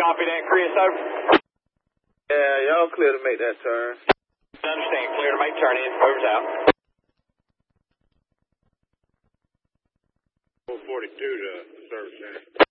copy that, Chris. Over. Yeah, y'all clear to make that turn. Understand. Clear to make turn in. Over's out. 442 to service center.